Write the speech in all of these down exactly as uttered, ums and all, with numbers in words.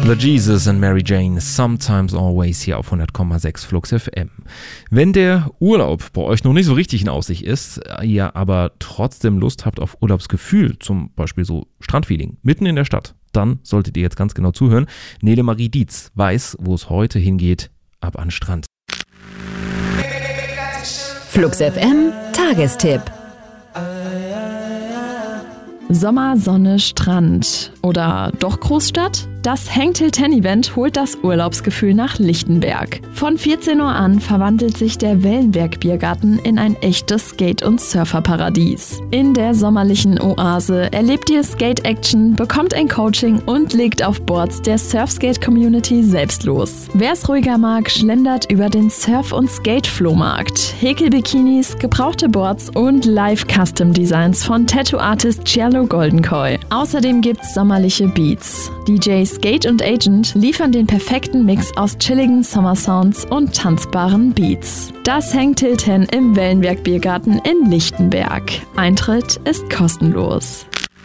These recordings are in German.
The Jesus and Mary Jane, Sometimes Always hier auf hundert Komma sechs Flux F M. Wenn der Urlaub bei euch noch nicht so richtig in Aussicht ist, ihr aber trotzdem Lust habt auf Urlaubsgefühl, zum Beispiel so Strandfeeling mitten in der Stadt, dann solltet ihr jetzt ganz genau zuhören. Nele Marie Dietz weiß, wo es heute hingeht, ab an den Strand. Flux F M Tagestipp. Sommer, Sonne, Strand oder doch Großstadt? Das Hang Till Ten Event holt das Urlaubsgefühl nach Lichtenberg. Von vierzehn Uhr an verwandelt sich der Wellenberg Biergarten in ein echtes Skate- und Surferparadies. In der sommerlichen Oase erlebt ihr Skate-Action, bekommt ein Coaching und legt auf Boards der Surfskate-Community selbst los. Wer es ruhiger mag, schlendert über den Surf- und Skate-Flohmarkt. Häkelbikinis, gebrauchte Boards und Live-Custom-Designs von Tattoo-Artist Cielo Goldenkoi. Außerdem gibt's sommerliche Beats. D Js Skate und Agent liefern den perfekten Mix aus chilligen Sommersounds und tanzbaren Beats. Das Hang Till Ten im Wellenberg Biergarten in Lichtenberg. Eintritt ist kostenlos.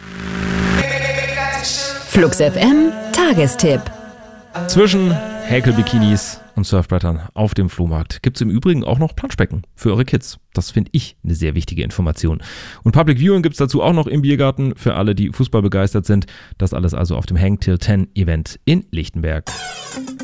Flux F M Tagestipp. Zwischen Häkelbikinis und Surfbrettern auf dem Flohmarkt gibt es im Übrigen auch noch Planschbecken für eure Kids. Das finde ich eine sehr wichtige Information. Und Public Viewing gibt es dazu auch noch im Biergarten für alle, die Fußball begeistert sind. Das alles also auf dem Hang Till Ten Event in Lichtenberg.